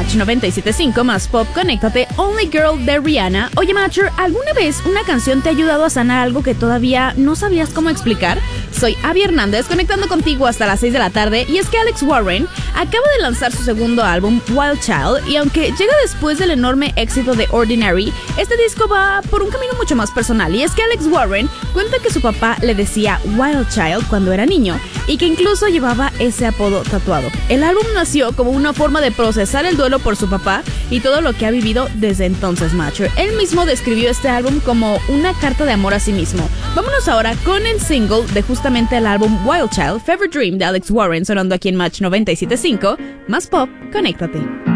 Match 97.5 más pop, conéctate, Only Girl de Rihanna. Oye, Matcher, ¿alguna vez una canción te ha ayudado a sanar algo que todavía no sabías cómo explicar? Soy Abby Hernández, conectando contigo hasta las 6 de la tarde, y es que Alex Warren acaba de lanzar su segundo álbum, Wild Child, y aunque llega después del enorme éxito de Ordinary, este disco va por un camino mucho más personal, y es que Alex Warren cuenta que su papá le decía Wild Child cuando era niño, y que incluso llevaba ese apodo tatuado. El álbum nació como una forma de procesar el duelo por su papá y todo lo que ha vivido desde entonces, Matcher. Él mismo describió este álbum como una carta de amor a sí mismo. Vámonos ahora con el single de justamente el álbum Wild Child, Fever Dream de Alex Warren, sonando aquí en Match 97.5, más pop, conéctate.